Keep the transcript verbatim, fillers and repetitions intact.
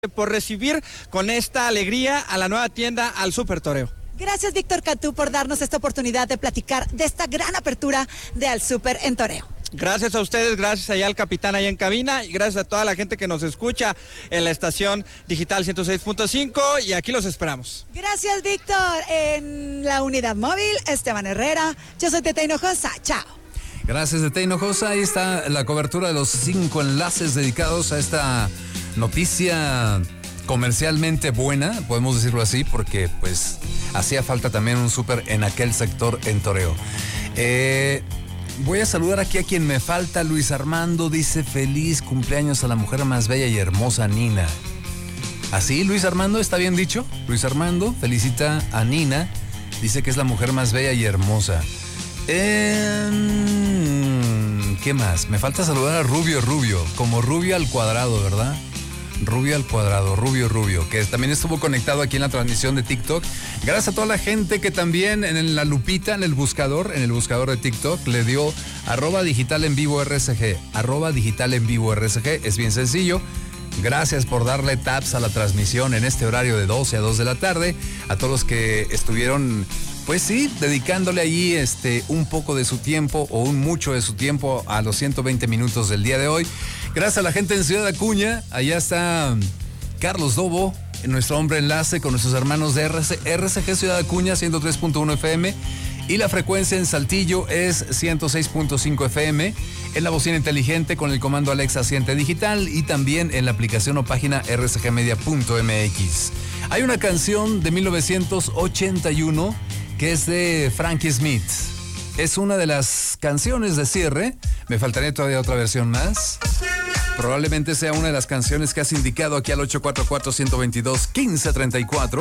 por recibir con esta alegría a la nueva tienda al Super Toreo. Gracias, Víctor Cantú, por darnos esta oportunidad de platicar de esta gran apertura de Al Super en Toreo. Gracias a ustedes, gracias allá al capitán allá en cabina y gracias a toda la gente que nos escucha en la estación digital ciento seis punto cinco y aquí los esperamos. Gracias, Víctor. En la unidad móvil, Esteban Herrera. Yo soy Tete Hinojosa. Chao. Gracias, Tete Hinojosa. Ahí está la cobertura de los cinco enlaces dedicados a esta noticia comercialmente buena, podemos decirlo así, porque pues hacía falta también un súper en aquel sector en Toreo. Eh... Voy a saludar aquí a quien me falta. Luis Armando dice: feliz cumpleaños a la mujer más bella y hermosa, Nina. ¿Así, Luis Armando? ¿Está bien dicho? Luis Armando felicita a Nina. Dice que es la mujer más bella y hermosa. Eh, ¿Qué más? Me falta saludar a Rubio Rubio, como Rubio al cuadrado, ¿verdad? Rubio al cuadrado, Rubio Rubio, que también estuvo conectado aquí en la transmisión de TikTok. Gracias a toda la gente que también en la lupita, en el buscador, en el buscador de TikTok, le dio arroba digital en vivo R S G, arroba digital en vivo R S G. Es bien sencillo. Gracias por darle taps a la transmisión en este horario de doce a dos de la tarde. A todos los que estuvieron, pues sí, dedicándole allí este, un poco de su tiempo o un mucho de su tiempo a los ciento veinte minutos del día de hoy. Gracias a la gente en Ciudad Acuña. Allá está Carlos Dobo, nuestro hombre enlace con nuestros hermanos de R S G Ciudad Acuña, ciento tres punto uno F M. Y la frecuencia en Saltillo es ciento seis punto cinco F M. En la bocina inteligente con el comando Alexa Asiente Digital y también en la aplicación o página r s g media punto m x. Hay una canción de mil novecientos ochenta y uno que es de Frankie Smith. Es una de las canciones de cierre. Me faltaría todavía otra versión más. Probablemente sea una de las canciones que has indicado aquí al ocho cuatro cuatro, uno dos dos, uno cinco tres cuatro.